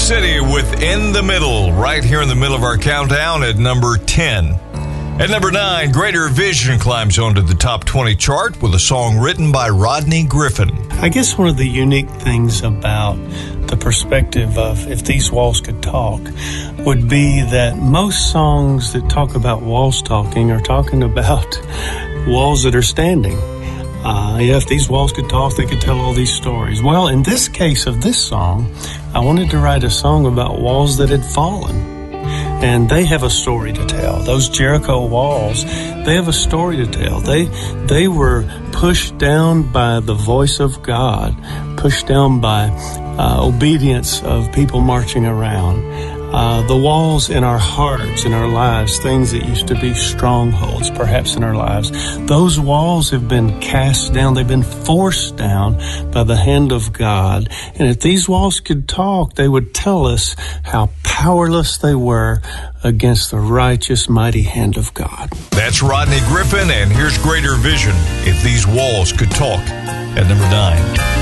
City with In the Middle, right here in the middle of our countdown at number 10. At number 9, Greater Vision climbs onto the top 20 chart with a song written by Rodney Griffin. I guess one of the unique things about the perspective of If These Walls Could Talk would be that most songs that talk about walls talking are talking about walls that are standing. If these walls could talk, they could tell all these stories. Well, in this case of this song, I wanted to write a song about walls that had fallen. And they have a story to tell. Those Jericho walls, they have a story to tell. They were pushed down by the voice of God, pushed down by obedience of people marching around. The walls in our hearts, in our lives, things that used to be strongholds perhaps in our lives, those walls have been cast down. They've been forced down by the hand of God. And if these walls could talk, they would tell us how powerless they were against the righteous, mighty hand of God. That's Rodney Griffin, and here's Greater Vision, If These Walls Could Talk, at number 9.